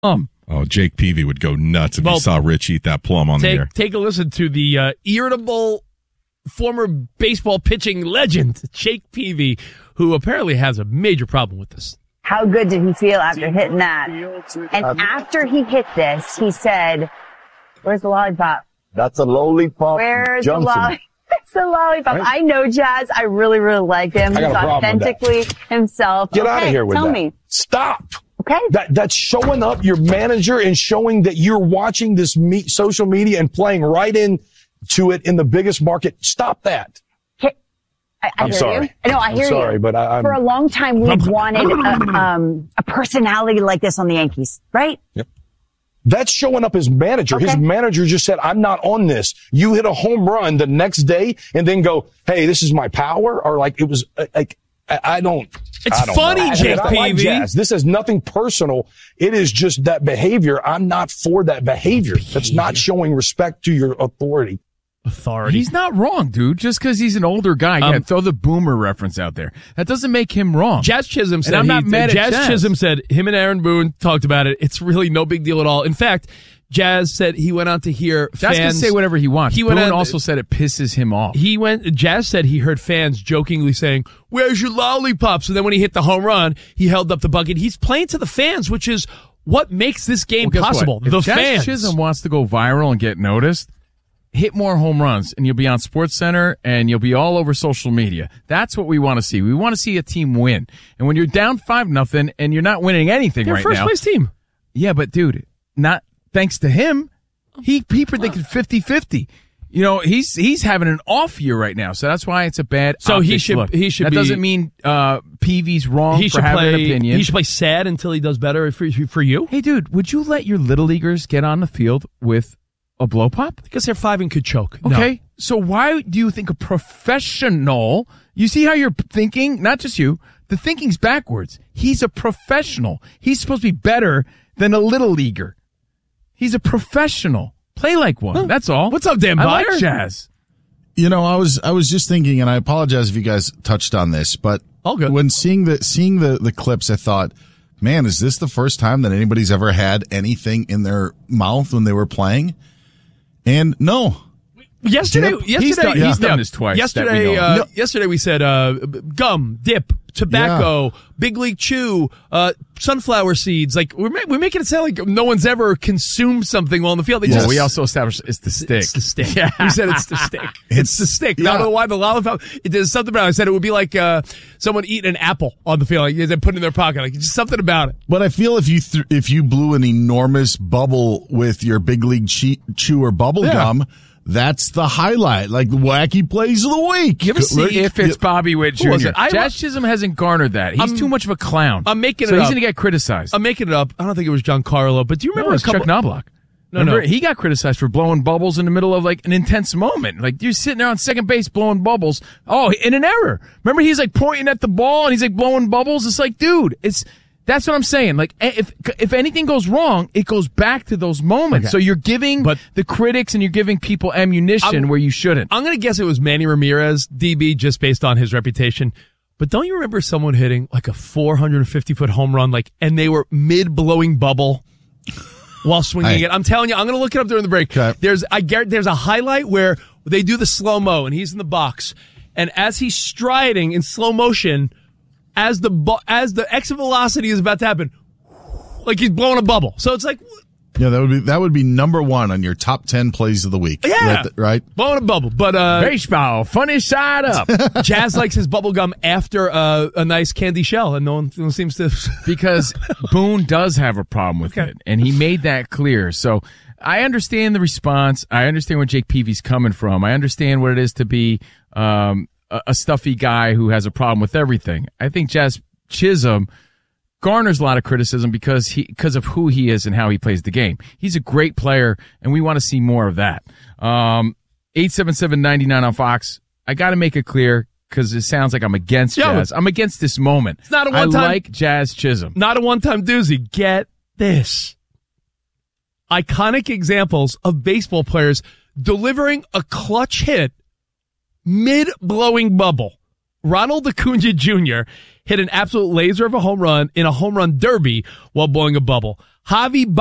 Oh, Jake Peavy would go nuts if he saw Rich eat that plum on the air. Take a listen to the irritable former baseball pitching legend, Jake Peavy, who apparently has a major problem with this. How good did he feel after hitting that? And after he hit this, he said, "Where's the lollipop?" That's a lollipop. Where's Johnson. the lollipop? It's the lollipop. Right? I know Jazz. I really, really like him. He's authentically himself. Get out of here with that. Tell me. Stop. Okay. That's showing up your manager and showing that you're watching this social media and playing right into it in the biggest market. Stop that. I'm sorry. No, I hear you. Sorry, but I'm for a long time we've wanted a personality like this on the Yankees, right? Yep. That's showing up as manager. Okay. His manager just said, "I'm not on this." You hit a home run the next day and then go, "Hey, this is my power," or like it was like I don't. It's funny, Jake Peavy. Like Jazz. This is nothing personal. It is just that behavior. I'm not for that behavior. That's not showing respect to your authority. He's not wrong, dude. Just because he's an older guy, throw the boomer reference out there. That doesn't make him wrong. Jazz Chisholm said, I'm not mad at Jazz. Chisholm said him and Aaron Boone talked about it. It's really no big deal at all. In fact, Jazz said he went on to hear Jazz fans can say whatever he wants. Boone also said it pisses him off. Jazz said he heard fans jokingly saying, "Where's your lollipop?" So then when he hit the home run, he held up the bucket. He's playing to the fans, which is what makes this game possible. If the Jazz fans. Chisholm wants to go viral and get noticed, hit more home runs, and you'll be on SportsCenter, and you'll be all over social media. That's what we want to see. We want to see a team win. And when you're down 5-0 and you're not winning anything They're right now. first place team. Yeah, but dude, not thanks to him. He predicted 50-50. You know, he's having an off year right now, so that's why it's a bad. So he should. Look. That doesn't mean Peavy's wrong for having an opinion. He should play sad until he does better for you. Hey, dude, would you let your little leaguers get on the field with a blow pop? Because they're 5 and could choke. Okay, no. So why do you think a professional? You see how you're thinking? Not just you. The thinking's backwards. He's a professional. He's supposed to be better than a little leaguer. He's a professional. Play like one. Huh. That's all. What's up, Dan Byer? I like Jazz. You know, I was just thinking, and I apologize if you guys touched on this, but all good. When seeing the clips, I thought, man, is this the first time that anybody's ever had anything in their mouth when they were playing? And no. Yesterday, he's done this twice. Yesterday we said gum, dip, tobacco, Big League Chew, sunflower seeds. Like we're making it sound like no one's ever consumed something while on the field. We also established it's the stick. It's the stick. We said it's the stick. It's the stick. Yeah. I don't know why the lollipop. There's something about it. I said it would be like someone eating an apple on the field. Like they put it in their pocket. Like just something about it. But I feel if you blew an enormous bubble with your Big League Chew or bubble gum. That's the highlight, like wacky plays of the week. You ever see if it's Bobby Witt Jr.? Jazz Chisholm hasn't garnered that. He's too much of a clown. I'm making it up. He's going to get criticized. I'm making it up. I don't think it was Giancarlo, but do you remember Chuck Knobloch? No. He got criticized for blowing bubbles in the middle of like an intense moment. Like you're sitting there on second base blowing bubbles. Oh, in an error. Remember he's like pointing at the ball and he's like blowing bubbles. It's like, dude, that's what I'm saying. Like, if anything goes wrong, it goes back to those moments. Okay. So you're giving the critics and you're giving people ammunition where you shouldn't. I'm going to guess it was Manny Ramirez, DB, just based on his reputation. But don't you remember someone hitting like a 450-foot home run, and they were mid-blowing bubble while swinging it? I'm telling you, I'm going to look it up during the break. Okay. There's a highlight where they do the slow-mo, and he's in the box. And as he's striding in slow motion, as the exit velocity is about to happen, like he's blowing a bubble. So it's like, yeah, that would be number one on your top 10 plays of the week. Yeah, right. Blowing a bubble, but baseball, funny side up. Jazz likes his bubble gum after a nice candy shell, and no one seems to because Boone does have a problem with it, and he made that clear. So I understand the response. I understand where Jake Peavy's coming from. I understand what it is to be a stuffy guy who has a problem with everything. I think Jazz Chisholm garners a lot of criticism because of who he is and how he plays the game. He's a great player, and we want to see more of that. 877-99 on Fox. I got to make it clear because it sounds like I'm against Jazz. I'm against this moment. It's not a one-time. I like Jazz Chisholm. Not a one-time doozy. Get this. Iconic examples of baseball players delivering a clutch hit mid-blowing bubble. Ronald Acuna Jr. hit an absolute laser of a home run in a home run derby while blowing a bubble. Javi